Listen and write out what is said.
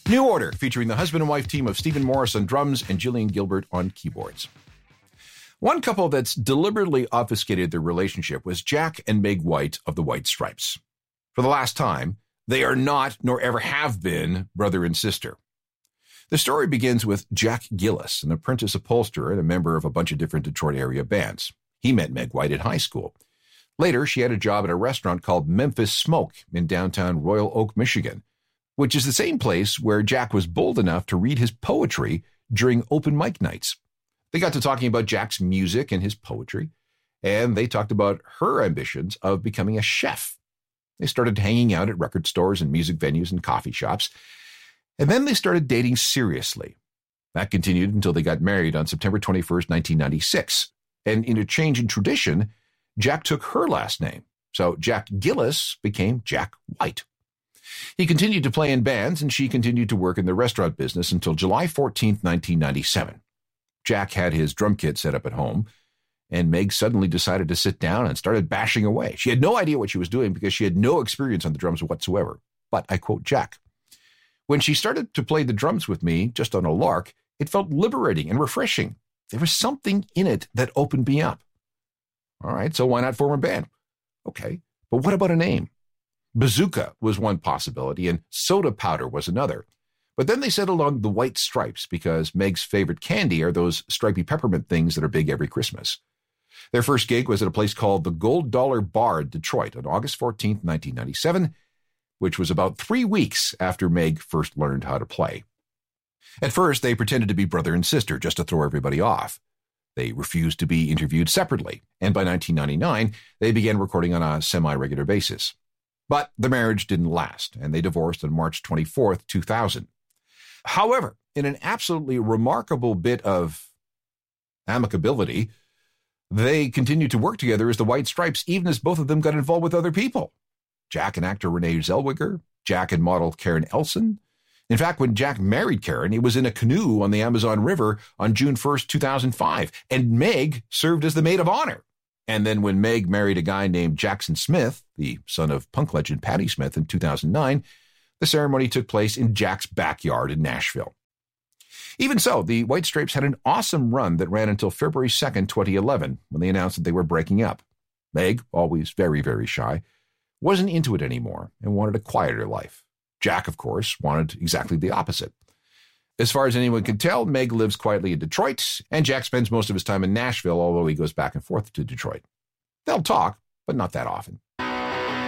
New Order, featuring the husband and wife team of Stephen Morris on drums and Gillian Gilbert on keyboards. One couple that's deliberately obfuscated their relationship was Jack and Meg White of the White Stripes. For the last time, they are not, nor ever have been, brother and sister. The story begins with Jack Gillis, an apprentice upholsterer and a member of a bunch of different Detroit area bands. He met Meg White at high school. Later, she had a job at a restaurant called Memphis Smoke in downtown Royal Oak, Michigan, which is the same place where Jack was bold enough to read his poetry during open mic nights. They got to talking about Jack's music and his poetry, and they talked about her ambitions of becoming a chef. They started hanging out at record stores and music venues and coffee shops, and then they started dating seriously. That continued until they got married on September 21st, 1996. And in a change in tradition, Jack took her last name. So Jack Gillis became Jack White. He continued to play in bands, and she continued to work in the restaurant business until July 14th, 1997. Jack had his drum kit set up at home, and Meg suddenly decided to sit down and started bashing away. She had no idea what she was doing because she had no experience on the drums whatsoever. But I quote Jack, "When she started to play the drums with me, just on a lark, it felt liberating and refreshing. There was something in it that opened me up." All right, so why not form a band? Okay, but what about a name? Bazooka was one possibility, and Soda Powder was another. But then they settled on the White Stripes because Meg's favorite candy are those stripy peppermint things that are big every Christmas. Their first gig was at a place called the Gold Dollar Bar in Detroit on August 14th, 1997, which was about 3 weeks after Meg first learned how to play. At first, they pretended to be brother and sister just to throw everybody off. They refused to be interviewed separately, and by 1999, they began recording on a semi-regular basis. But the marriage didn't last, and they divorced on March 24th, 2000. However, in an absolutely remarkable bit of amicability, they continued to work together as the White Stripes, even as both of them got involved with other people. Jack and actor Renee Zellweger, Jack and model Karen Elson. In fact, when Jack married Karen, he was in a canoe on the Amazon River on June 1st, 2005, and Meg served as the maid of honor. And then when Meg married a guy named Jackson Smith, the son of punk legend Patti Smith, in 2009, the ceremony took place in Jack's backyard in Nashville. Even so, the White Stripes had an awesome run that ran until February 2nd, 2011, when they announced that they were breaking up. Meg, always very, very shy, wasn't into it anymore and wanted a quieter life. Jack, of course, wanted exactly the opposite. As far as anyone can tell, Meg lives quietly in Detroit, and Jack spends most of his time in Nashville, although he goes back and forth to Detroit. They'll talk, but not that often.